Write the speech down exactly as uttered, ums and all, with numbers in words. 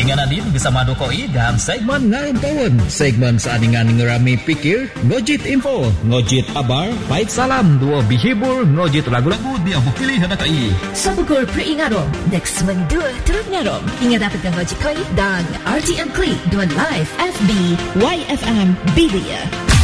Inganan din bersama Dokoi dan segmen Ngayon Tahun. Segmen seandingan ngerami pikir, ngojit info, ngojit kabar, baik salam, dua bihibur, ngojit lagu-lagu dia bukili hadakai. Sabukul peringarom, next mendua turut ngarom. Ingat dapat ngojit koi dan R T M Klik dua live F B Y F M Bilia.